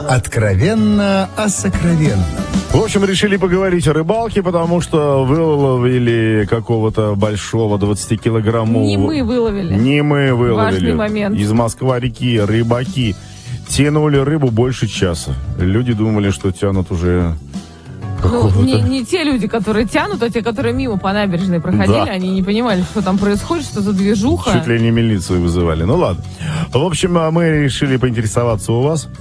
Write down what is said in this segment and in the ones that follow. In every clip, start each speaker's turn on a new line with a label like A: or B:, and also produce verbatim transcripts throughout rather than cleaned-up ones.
A: Откровенно о сокровенном.
B: В общем, решили поговорить о рыбалке, потому что выловили какого-то большого двадцатикилограммового...
C: Не мы выловили.
B: Не мы выловили.
C: Важный момент.
B: Из Москва-реки рыбаки тянули рыбу больше часа. Люди думали, что тянут уже...
C: Ну, не, не те люди, которые тянут, а те, которые мимо по набережной проходили, да. Они не понимали, что там происходит, что за движуха.
B: Чуть ли не милицию вызывали. Ну ладно. В общем, мы решили поинтересоваться у вас.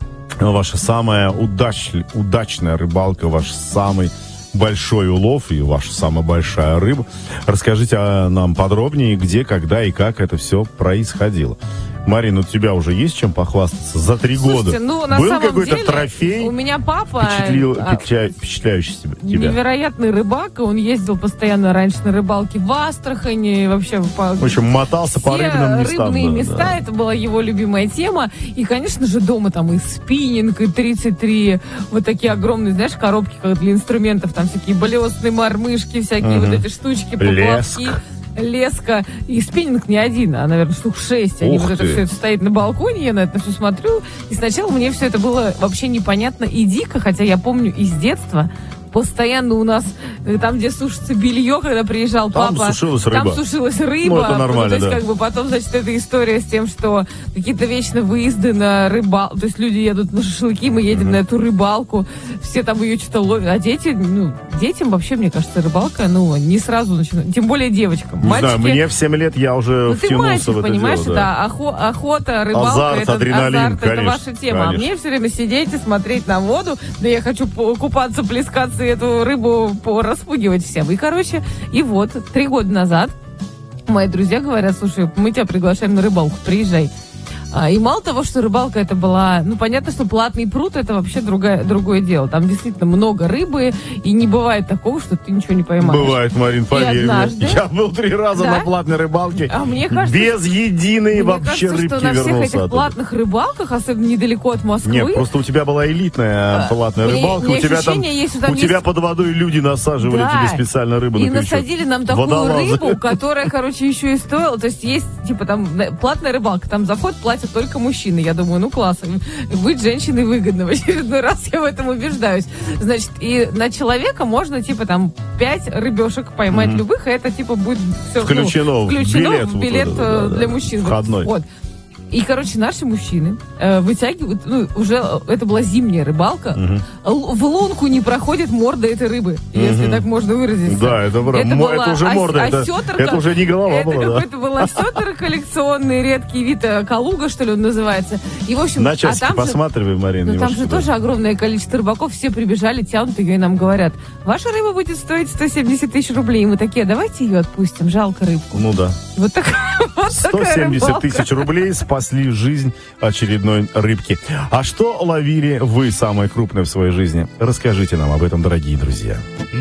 B: Ваша самая удач, удачная рыбалка, ваш самый большой улов и ваша самая большая рыба. Расскажите нам подробнее, где, когда и как это все происходило. Марина, у тебя уже есть чем похвастаться за три года?
C: Ну, на
B: Был
C: самом
B: какой-то
C: деле,
B: трофей?
C: У меня папа
B: впечатлил, впечатля, впечатляющий тебя.
C: Невероятный рыбак. Он ездил постоянно раньше на рыбалке в Астрахани. Вообще, по...
B: В общем, мотался по рыбным местам.
C: Рыбные
B: да,
C: места,
B: да.
C: Это была его любимая тема. И, конечно же, дома там и спиннинг, и тридцать три вот такие огромные, знаешь, коробки как для инструментов. Там всякие болесные мормышки, всякие угу. вот эти штучки, поплавки. Леска. И спиннинг не один, а, наверное, штук шесть. Они вот это все это стоит на балконе, я на это все смотрю. И сначала мне все это было вообще непонятно и дико, хотя я помню из детства, постоянно у нас, там, где сушится белье, когда приезжал
B: там
C: папа,
B: сушилась рыба.
C: там сушилась рыба.
B: Ну, это нормально,
C: ну, то есть,
B: да.
C: как бы, потом, значит, эта история с тем, что какие-то вечно выезды на рыбалку, то есть люди едут на шашлыки, мы едем mm-hmm. на эту рыбалку, все там ее что-то ловят, а дети, ну, детям вообще, мне кажется, рыбалка, ну, не сразу начинают, тем более девочкам.
B: Не
C: Мальчики,
B: знаю, мне в семь лет я уже
C: ну,
B: втянулся
C: ты мальчик,
B: в это
C: понимаешь,
B: дело.
C: Да, Охо- охота, рыбалка,
B: азарт,
C: это
B: адреналин,
C: азарт,
B: конечно,
C: это ваша тема.
B: конечно.
C: А мне все время сидеть и смотреть на воду, да я хочу купаться, плескаться и эту рыбу распугивать всем. И, короче, и вот, три года назад мои друзья говорят: слушай, мы тебя приглашаем на рыбалку, приезжай. А, и мало того, что рыбалка это была... Ну, понятно, что платный пруд это вообще другое, другое дело. Там действительно много рыбы, и не бывает такого, что ты ничего не поймаешь.
B: Бывает, Марин, поверь
C: однажды...
B: мне. Я был три раза
C: да?
B: на платной рыбалке.
C: А мне кажется,
B: без единой
C: мне
B: вообще
C: кажется,
B: рыбки
C: что на всех
B: вернулся
C: этих
B: оттуда.
C: платных рыбалках, особенно недалеко от Москвы...
B: Нет, просто у тебя была элитная а, платная
C: мне,
B: рыбалка.
C: мне
B: у тебя там,
C: есть, там
B: у
C: есть...
B: тебя под водой люди насаживали
C: да.
B: тебе специально рыбу
C: и
B: на крючок.
C: насадили нам такую
B: Водолазы.
C: рыбу, которая, короче, еще и стоила. То есть есть, типа, там, платная рыбалка, там заход платят только мужчины. Я думаю, ну класс, быть женщиной выгодно. В очередной раз я в этом убеждаюсь. Значит, и на человека можно, типа, там, пять рыбешек поймать mm-hmm. любых, и это, типа, будет все
B: включено,
C: ну, включено
B: билет,
C: в билет
B: вот это, да,
C: для
B: да,
C: мужчин.
B: Входной.
C: Вот. И, короче, наши мужчины э, вытягивают, ну, уже это была зимняя рыбалка, uh-huh. Л- в лунку не проходит морда этой рыбы, uh-huh. если так можно выразиться.
B: Да, это, это,
C: это,
B: была это уже
C: ос-
B: морда, это, это уже не голова
C: это
B: была,
C: Это какой-то
B: да?
C: был осетр коллекционный, редкий вид, калуга, что ли, он называется. И, в общем,
B: на часики
C: а там
B: посматривай,
C: же,
B: Марина.
C: ну, там же тоже огромное количество рыбаков, все прибежали, тянут ее и нам говорят: ваша рыба будет стоить сто семьдесят тысяч рублей. И мы такие: давайте ее отпустим, жалко рыбку.
B: Ну да.
C: Вот так, вот
B: сто семьдесят тысяч рублей спасли жизнь очередной рыбки. А что ловили вы самое крупное в своей жизни? Расскажите нам об этом, дорогие друзья.